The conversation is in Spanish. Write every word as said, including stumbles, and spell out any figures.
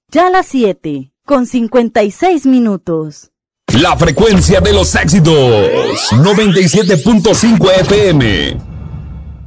Ya las siete, con cincuenta y seis minutos. La frecuencia de los éxitos, noventa y siete punto cinco F M.